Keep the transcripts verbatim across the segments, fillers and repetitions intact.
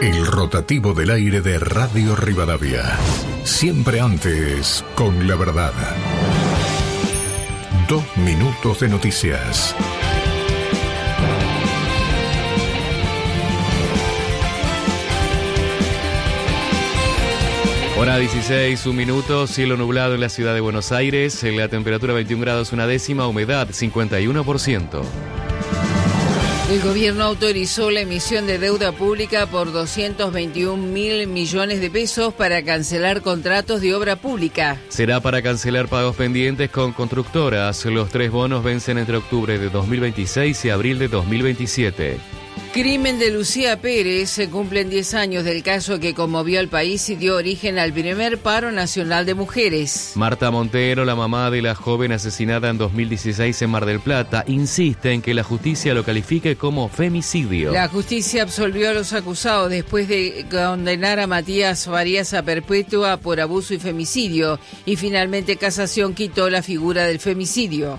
El rotativo del aire de Radio Rivadavia. Siempre antes, con la verdad. Dos minutos de noticias. Hora dieciséis, un minuto, cielo nublado en la ciudad de Buenos Aires, la temperatura veintiún grados una décima, humedad cincuenta y uno por ciento. El gobierno autorizó la emisión de deuda pública por doscientos veintiún mil millones de pesos para cancelar contratos de obra pública. Será para cancelar pagos pendientes con constructoras. Los tres bonos vencen entre octubre de dos mil veintiséis y abril de dos mil veintisiete. Crimen de Lucía Pérez. Se cumplen diez años del caso que conmovió al país y dio origen al primer paro nacional de mujeres. Marta Montero, la mamá de la joven asesinada en dos mil dieciséis en Mar del Plata, insiste en que la justicia lo califique como femicidio. La justicia absolvió a los acusados después de condenar a Matías Farías a perpetua por abuso y femicidio, y finalmente casación quitó la figura del femicidio.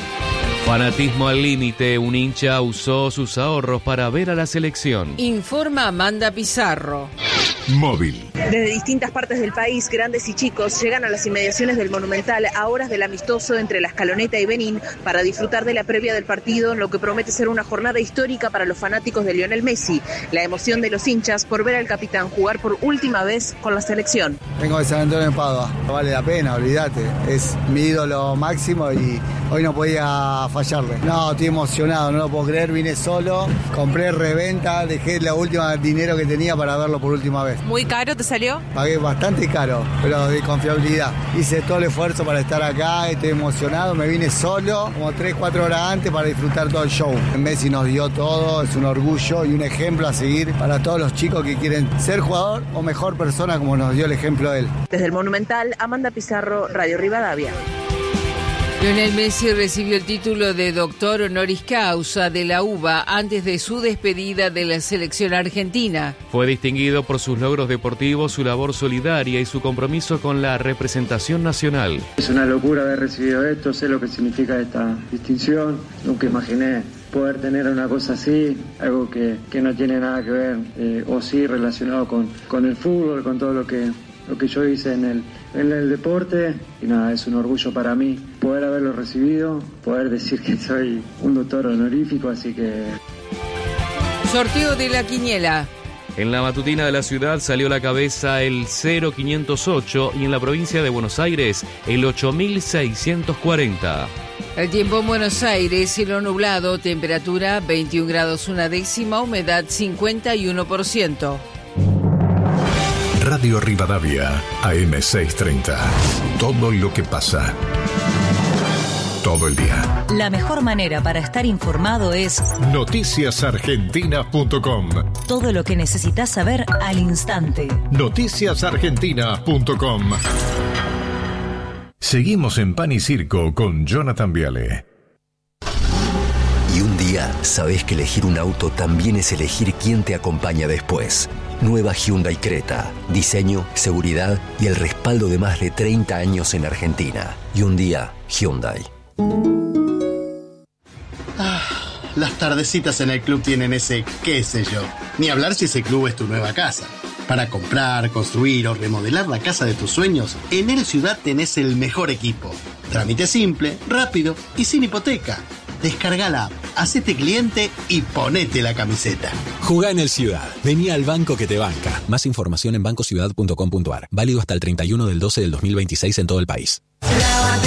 Fanatismo al límite, un hincha usó sus ahorros para ver a la selección. Informa Amanda Pizarro. Móvil. Desde distintas partes del país, grandes y chicos llegan a las inmediaciones del Monumental a horas del amistoso entre La Escaloneta y Benín para disfrutar de la previa del partido, en lo que promete ser una jornada histórica para los fanáticos de Lionel Messi. La emoción de los hinchas por ver al capitán jugar por última vez con la selección. Vengo de San Antonio de Padua, no vale la pena, olvídate, es mi ídolo máximo y hoy no podía fallarle. No, estoy emocionado, no lo puedo creer, vine solo, compré reventa, dejé la última dinero que tenía para verlo por última vez. ¿Muy caro te salió? Pagué bastante caro, pero de confiabilidad. Hice todo el esfuerzo para estar acá, estoy emocionado, me vine solo, como tres, cuatro horas antes para disfrutar todo el show. Messi nos dio todo, es un orgullo y un ejemplo a seguir para todos los chicos que quieren ser jugador o mejor persona como nos dio el ejemplo él. Desde el Monumental, Amanda Pizarro, Radio Rivadavia. Lionel Messi recibió el título de doctor honoris causa de la U B A antes de su despedida de la selección argentina. Fue distinguido por sus logros deportivos, su labor solidaria y su compromiso con la representación nacional. Es una locura haber recibido esto, sé lo que significa esta distinción, nunca imaginé poder tener una cosa así, algo que, que no tiene nada que ver, eh, o sí relacionado con, con el fútbol, con todo lo que, lo que yo hice en el en el deporte, y nada, es un orgullo para mí poder haberlo recibido, poder decir que soy un doctor honorífico, así que... Sorteo de la quiniela. En la matutina de la ciudad salió a la cabeza el cero quinientos ocho y en la provincia de Buenos Aires el ocho mil seiscientos cuarenta. El tiempo en Buenos Aires, cielo nublado, temperatura veintiún grados una décima, humedad cincuenta y uno por ciento. Radio Rivadavia, A M seiscientos treinta. Todo lo que pasa. Todo el día. La mejor manera para estar informado es noticias argentinas punto com. Todo lo que necesitas saber al instante. noticias argentinas punto com. Seguimos en Pan y Circo con Jonathan Viale. Y un día sabés que elegir un auto también es elegir quién te acompaña después. Nueva Hyundai Creta. Diseño, seguridad y el respaldo de más de treinta años en Argentina. Y un día, Hyundai. Ah, las tardecitas en el club tienen ese qué sé yo. Ni hablar si ese club es tu nueva casa. Para comprar, construir o remodelar la casa de tus sueños, en Enel Ciudad tenés el mejor equipo. Trámite simple, rápido y sin hipoteca. Descarga la app, hacete cliente y ponete la camiseta. Jugá en el Ciudad. Vení al banco que te banca. Más información en banco ciudad punto com punto a r. Válido hasta el treinta y uno del doce del dos mil veintiséis en todo el país. Lávate